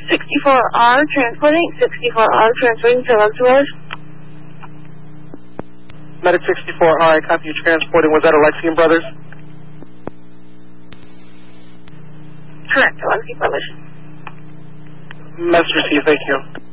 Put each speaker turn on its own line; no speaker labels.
64R transporting. 64R transferring to Love Tours.
Medic 64R, I copy you transporting. Was that Alexian Brothers?
Correct, Alexian Brothers.
Message received, thank you.